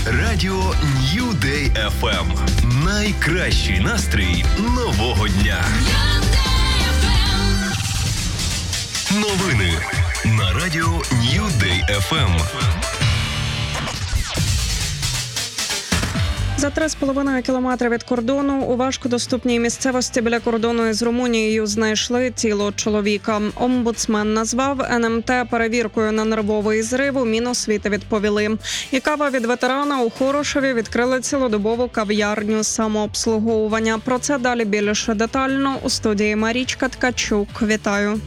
Радіо New Day FM. Найкращий настрій нового дня. Новини на Радіо New Day FM. За 3,5 кілометри від кордону у важкодоступній місцевості біля кордону із Румунією знайшли тіло чоловіка. Омбудсмен назвав НМТ перевіркою на нервовий зрив. У Міносвіти відповіли. І кава від ветерана у Хорошеві відкрили цілодобову кав'ярню самообслуговування. Про це далі більше детально у студії Марічка Ткачук. Вітаю.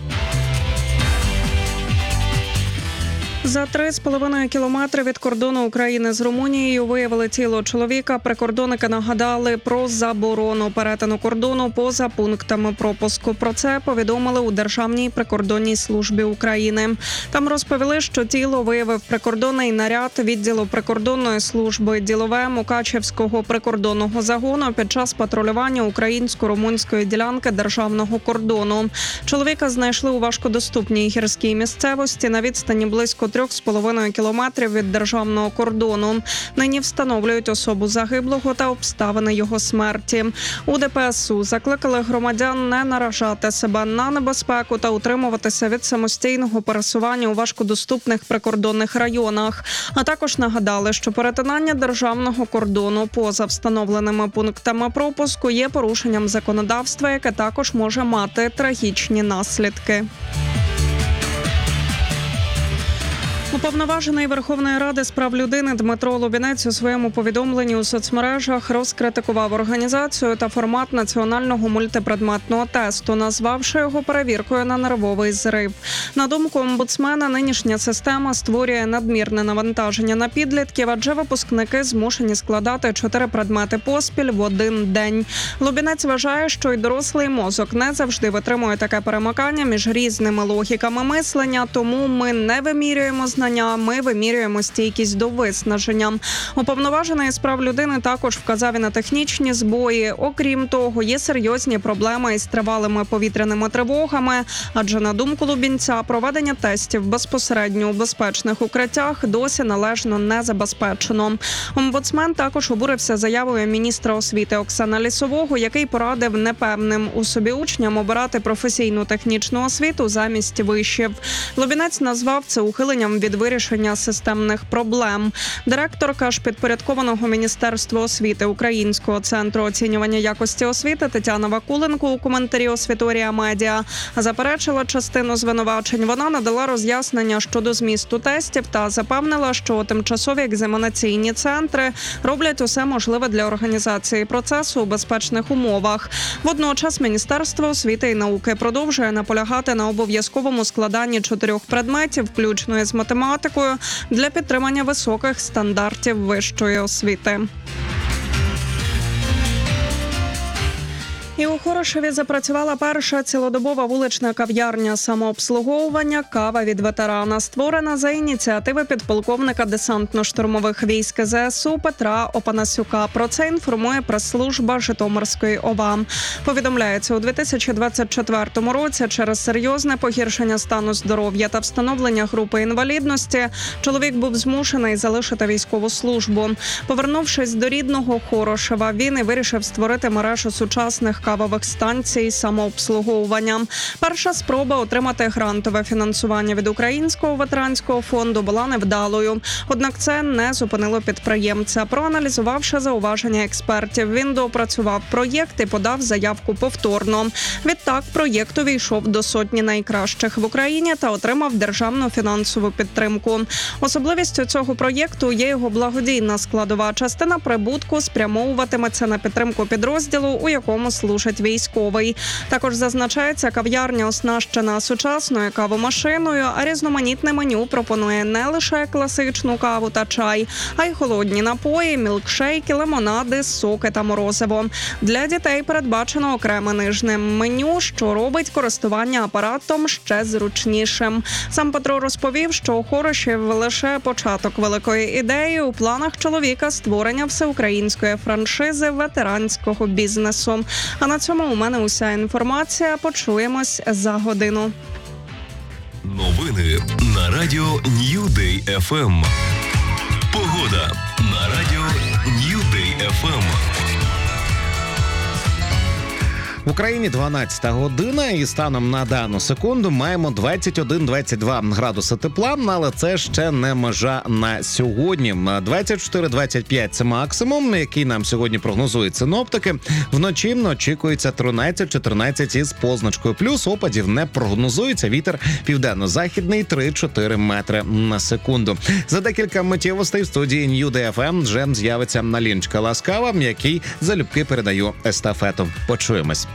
За 3,5 кілометри від кордону України з Румунією виявили тіло чоловіка. Прикордонники нагадали про заборону перетину кордону поза пунктами пропуску. Про це повідомили у Державній прикордонній службі України. Там розповіли, що тіло виявив прикордонний наряд відділу прикордонної служби ділове Мукачевського прикордонного загону під час патрулювання українсько-румунської ділянки державного кордону. Чоловіка знайшли у важкодоступній гірській місцевості на відстані близько 3,5 кілометрів від державного кордону. Нині встановлюють особу загиблого та обставини його смерті. У ДПСУ закликали громадян не наражати себе на небезпеку та утримуватися від самостійного пересування у важкодоступних прикордонних районах. А також нагадали, що перетинання державного кордону поза встановленими пунктами пропуску є порушенням законодавства, яке також може мати трагічні наслідки. Уповноважений Верховної Ради з прав людини Дмитро Лубінець у своєму повідомленні у соцмережах розкритикував організацію та формат національного мультипредметного тесту, назвавши його перевіркою на нервовий зрив. На думку омбудсмена, нинішня система створює надмірне навантаження на підлітків, адже випускники змушені складати 4 предмети поспіль в один день. Лубінець вважає, що й дорослий мозок не завжди витримує таке перемикання між різними логіками мислення, тому ми не вимірюємо знання, ми вимірюємо стійкість до виснаження. Уповноважений з прав людини також вказав і на технічні збої. Окрім того, є серйозні проблеми із тривалими повітряними тривогами, адже, на думку Лубінця, проведення тестів безпосередньо у безпечних укриттях досі належно не забезпечено. Омбудсмен також обурився заявою міністра освіти Оксани Лісового, який порадив непевним у собі учням обирати професійну технічну освіту замість вишів. Лубінець назвав це ухиленням від вирішення системних проблем. Директорка ж підпорядкованого Міністерства освіти Українського центру оцінювання якості освіти Тетяна Вакуленко у коментарі «Освіторія Медіа» заперечила частину звинувачень. Вона надала роз'яснення щодо змісту тестів та запевнила, що тимчасові екзаменаційні центри роблять усе можливе для організації процесу у безпечних умовах. Водночас Міністерство освіти і науки продовжує наполягати на обов'язковому складанні 4 предметів, включно із математикою, для підтримання високих стандартів вищої освіти. І у Хорошеві запрацювала перша цілодобова вулична кав'ярня самообслуговування «Кава від ветерана», створена за ініціативи підполковника десантно-штурмових військ ЗСУ Петра Опанасюка. Про це інформує прес-служба Житомирської ОВА. Повідомляється, у 2024 році через серйозне погіршення стану здоров'я та встановлення групи інвалідності чоловік був змушений залишити військову службу. Повернувшись до рідного Хорошева, він і вирішив створити мережу сучасних кавових станцій самообслуговування. Перша спроба отримати грантове фінансування від Українського ветеранського фонду була невдалою. Однак це не зупинило підприємця. Проаналізувавши зауваження експертів, він доопрацював проєкт і подав заявку повторно. Відтак проєкт увійшов до сотні найкращих в Україні та отримав державну фінансову підтримку. Особливістю цього проєкту є його благодійна складова. Частина прибутку спрямовуватиметься на підтримку підрозділу, у якому служить військовий. Також зазначається, кав'ярня оснащена сучасною кавомашиною, а різноманітне меню пропонує не лише класичну каву та чай, а й холодні напої, мілкшейки, лимонади, соки та морозиво. Для дітей передбачено окреме нижнє меню, що робить користування апаратом ще зручнішим. Сам Петро розповів, що у Хорошів лише початок великої ідеї. У планах чоловіка створення всеукраїнської франшизи ветеранського бізнесу. А на цьому у мене уся інформація. Почуємось за годину. Новини на Радіо New Day FM. Погода на Радіо FM. В Україні 12 година і станом на дану секунду маємо 21-22 градуси тепла, але це ще не межа на сьогодні. 24-25 – це максимум, який нам сьогодні прогнозують синоптики. Вночі очікується 13-14 із позначкою плюс, опадів не прогнозується, вітер південно-західний 3-4 метри на секунду. За декілька миттєвостей в студії New Day FM вже з'явиться Наліночка Ласкава, який залюбки передаю естафету. Почуємось.